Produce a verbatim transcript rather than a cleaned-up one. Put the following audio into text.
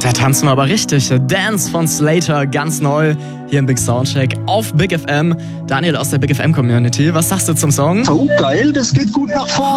Da tanzen wir aber richtig. Dance von Slater, ganz neu, hier im Big Soundcheck auf Big F M. Daniel aus der Big F M Community, was sagst du zum Song? So geil, das geht gut nach vorne.